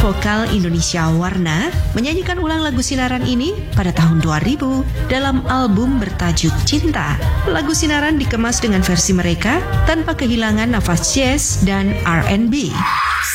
vokal Indonesia Warna menyanyikan ulang lagu Sinaran ini pada tahun 2000 dalam album bertajuk Cinta. Lagu Sinaran dikemas dengan versi mereka tanpa kehilangan nafas jazz dan R&B.